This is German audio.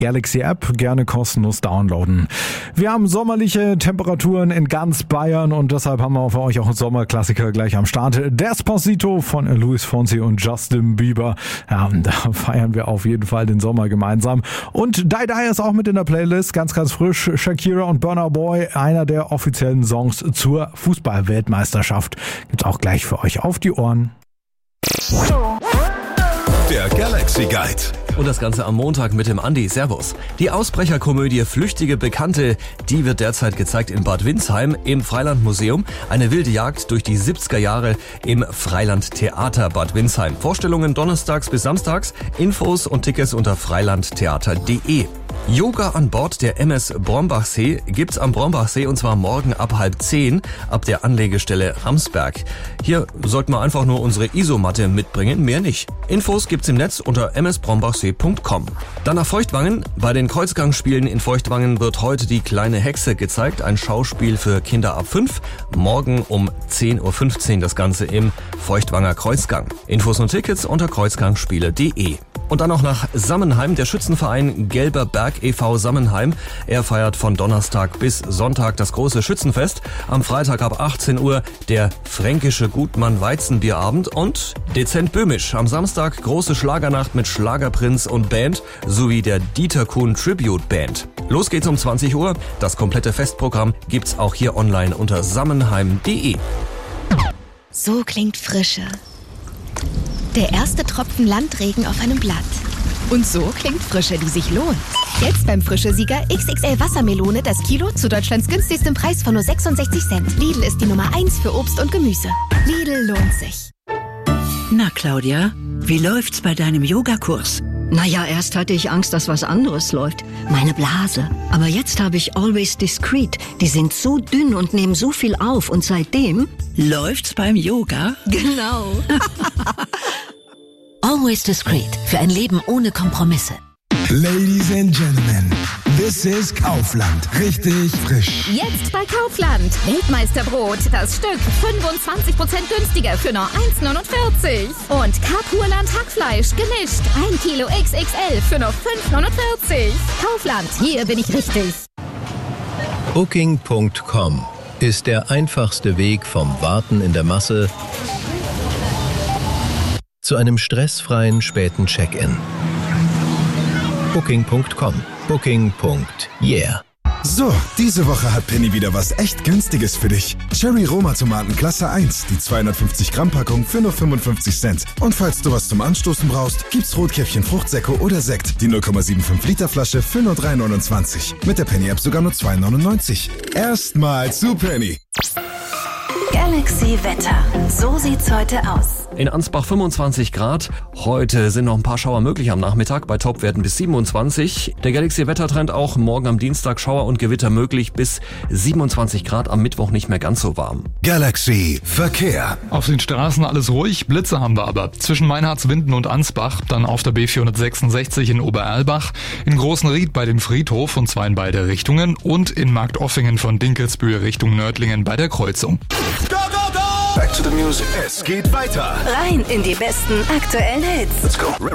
Galaxy-App gerne kostenlos downloaden. Wir haben sommerliche Temperaturen in ganz Bayern und deshalb haben wir für euch auch einen Sommerklassiker gleich am Start. Despacito von Luis Fonsi und Justin Bieber. Ja, da feiern wir auf jeden Fall den Sommer gemeinsam. Und Die Die ist auch mit in der Playlist, ganz, ganz frisch. Shakira und Burna Boy, einer der offiziellen Songs zur Fußball-Weltmeisterschaft. Gibt's auch gleich für euch auf die Ohren. Der Galaxy Guide. Und das Ganze am Montag mit dem Andi. Servus. Die Ausbrecherkomödie Flüchtige Bekannte, die wird derzeit gezeigt in Bad Windsheim im Freilandmuseum. Eine wilde Jagd durch die 70er Jahre im Freilandtheater Bad Windsheim. Vorstellungen donnerstags bis samstags. Infos und Tickets unter freilandtheater.de. Yoga an Bord der MS Brombachsee gibt's am Brombachsee und zwar morgen ab 9:30 ab der Anlegestelle Ramsberg. Hier sollten wir einfach nur unsere Isomatte mitbringen, mehr nicht. Infos gibt's im Netz unter msbrombachsee.com. Dann nach Feuchtwangen. Bei den Kreuzgangspielen in Feuchtwangen wird heute die kleine Hexe gezeigt, ein Schauspiel für Kinder ab 5. Morgen um 10:15 Uhr das Ganze im Feuchtwanger Kreuzgang. Infos und Tickets unter kreuzgangspiele.de. Und dann noch nach Sammenheim, der Schützenverein Gelber Berg e.V. Sammenheim. Er feiert von Donnerstag bis Sonntag das große Schützenfest. Am Freitag ab 18 Uhr der fränkische Gutmann Weizenbierabend und dezent böhmisch. Am Samstag große Schlagernacht mit Schlagerprinz und Band sowie der Dieter Kuhn Tribute Band. Los geht's um 20 Uhr. Das komplette Festprogramm gibt's auch hier online unter sammenheim.de. So klingt Frische. Der erste Tropfen Landregen auf einem Blatt. Und so klingt Frische, die sich lohnt. Jetzt beim Frische-Sieger XXL Wassermelone das Kilo zu Deutschlands günstigstem Preis von nur 66 Cent. Lidl ist die Nummer 1 für Obst und Gemüse. Lidl lohnt sich. Na Claudia, wie läuft's bei deinem Yogakurs? Naja, erst hatte ich Angst, dass was anderes läuft. Meine Blase. Aber jetzt habe ich Always Discreet. Die sind so dünn und nehmen so viel auf. Und seitdem... Läuft's beim Yoga? Genau. Always Discreet. Für ein Leben ohne Kompromisse. Ladies and Gentlemen, this is Kaufland. Richtig frisch. Jetzt bei Kaufland. Weltmeisterbrot. Das Stück 25% günstiger für nur 1,49. Und Kapurland Hackfleisch gemischt. 1 Kilo XXL für nur 5,49. Kaufland, hier bin ich richtig. Booking.com ist der einfachste Weg vom Warten in der Masse zu einem stressfreien späten Check-in. Booking.com. Booking.yeah. So, diese Woche hat Penny wieder was echt Günstiges für dich. Cherry Roma Tomaten Klasse 1, die 250 Gramm Packung für nur 55 Cent. Und falls du was zum Anstoßen brauchst, gibt's Rotkäppchen Fruchtsäcke oder Sekt, die 0,75 Liter Flasche für nur 3,29. Mit der Penny App sogar nur 2,99. Erstmal zu Penny. Galaxy Wetter. So sieht's heute aus. In Ansbach 25 Grad. Heute sind noch ein paar Schauer möglich am Nachmittag, bei Topwerten bis 27. Der Galaxy-Wettertrend auch morgen am Dienstag Schauer und Gewitter möglich bis 27 Grad, am Mittwoch nicht mehr ganz so warm. Galaxy Verkehr. Auf den Straßen alles ruhig, Blitze haben wir aber. Zwischen Meinhardswinden und Ansbach, dann auf der B466 in Obererlbach, in Großenried bei dem Friedhof und zwar in beide Richtungen und in Marktoffingen von Dinkelsbühl Richtung Nördlingen bei der Kreuzung. Go, go, go! Back to the music. Es geht weiter. Rein in die besten aktuellen Hits. Let's go.